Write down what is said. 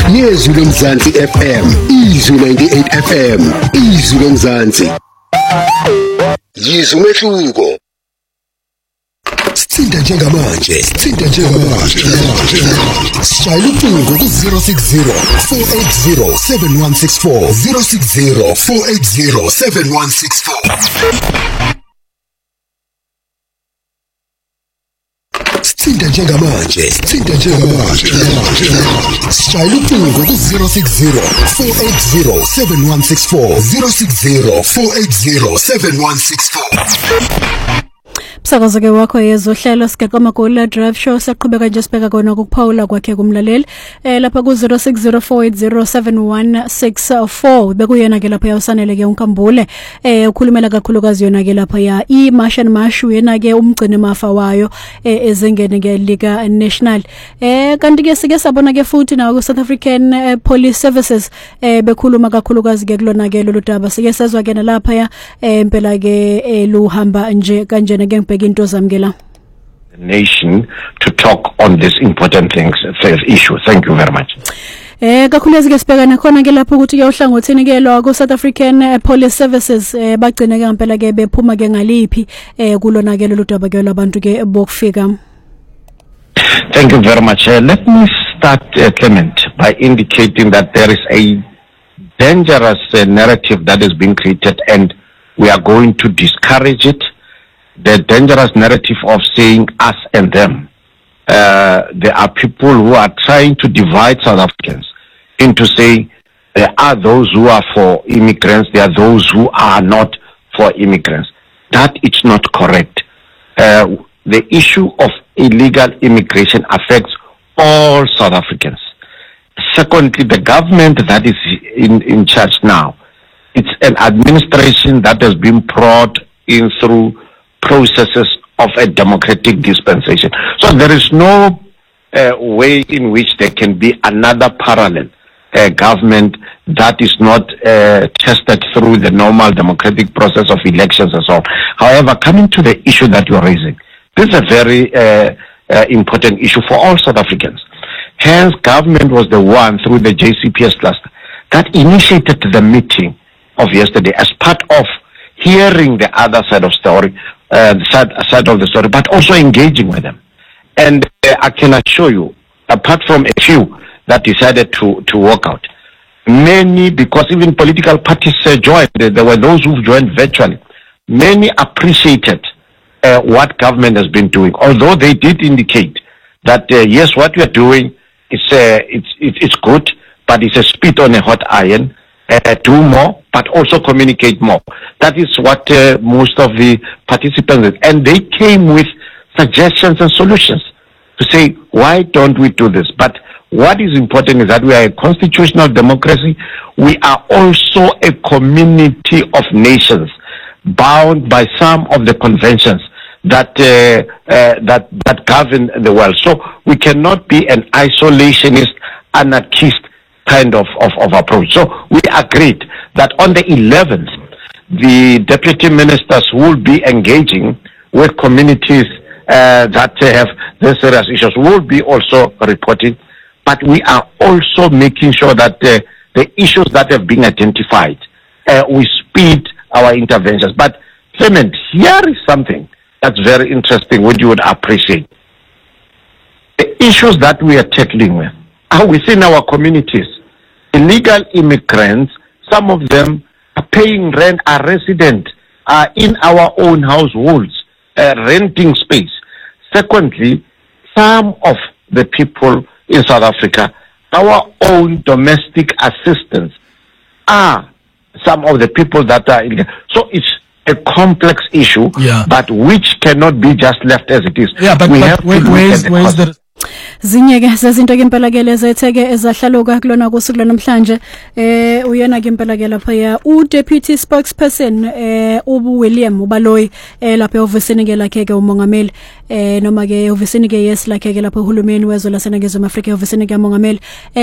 Yezwi loMzansi FM, Izwi 98 FM, Izwi loMzansi. Yizwi umehluko. Sithinta njengamanje. Shayela ucingo ku-060 480 7164 060 480 7164. Sithinta njengamanje. Shayela ucingo ku-060 480 7164 060 480 7164. Msakazo ke wakho yezohlelo sigaqa amagoli drive show saqhubeka nje sibheka kona ukuphawula kwakhe kumlaleli lapha ku 0604807164 bekuyena ke lapha yasanele ke unkambule ukhulumela kakhulukazi yona ke lapha ya iMartian Mashu yena ke umgcine mafa wayo ezengene ke lika national kanti ke sike sabona ke futhi nawo ku South African Police Services bekhuluma kakhulukazi ke kulona ke lolu daba sike sezwa ke lapha ya impela ke luhamba nje kanjena ke the nation to talk on this important issue. Thank you very much. Kakhulukazi ke sibhekana khona ke lapho ukuthi ke uhlangothini ke lo ku South African Police Services bagcina ke ngempela ke bephuma ke ngaliphi kulona ke lolu daba ke labantu ke bokufika. Thank you very much. Let me start, Clement, by indicating that there is a dangerous narrative that is being created, and we are going to discourage it. The dangerous narrative of saying us and them. There are people who are trying to divide South Africans into saying there are those who are for immigrants, there are those who are not for immigrants. That is not correct. The issue of illegal immigration affects all South Africans. Secondly, the government that is in charge now, it's an administration that has been brought in through processes of a democratic dispensation. So there is no way in which there can be another parallel government that is not tested through the normal democratic process of elections and so on. However, coming to the issue that you're raising, this is a very important issue for all South Africans. Hence, government was the one through the JCPS cluster that initiated the meeting of yesterday as part of hearing the other side of story, side of the story, but also engaging with them. And I can assure you, apart from a few that decided to walk out, many, because even political parties joined, there were those who joined virtually, many appreciated what government has been doing, although they did indicate that yes, what we are doing is it's good, but it's a spit on a hot iron. Do more, but also communicate more. That is what most of the participants did. And they came with suggestions and solutions to say, why don't we do this? But what is important is that we are a constitutional democracy. We are also a community of nations bound by some of the conventions that that govern the world. So we cannot be an isolationist, anarchist kind of approach. So we agreed that on the 11th, the deputy ministers will be engaging with communities that have these serious issues, will be also reporting, but we are also making sure that the issues that have been identified, we speed our interventions. But Clement, here is something that's very interesting, what you would appreciate. The issues that we are tackling with are within our communities. Illegal immigrants, some of them are paying rent, are resident, are in our own households, renting space. Secondly, some of the people in South Africa, our own domestic assistants, are some of the people that are illegal. So it's a complex issue, but which cannot be just left as it is. Yeah, but where's the Zinye ke sezinto ke impela ke lezetheke ezahlaluka kulona kusuku namhlanje uyena ke impela ke lapha ya deputy spokesperson ubu William Ubaloyi lapha eofisini ke lakhe ke umongameli noma ke eofisini ke yes lakhe ke lapha uhulumeni wezwe laseNingizimu Afrika eofisini ke umongameli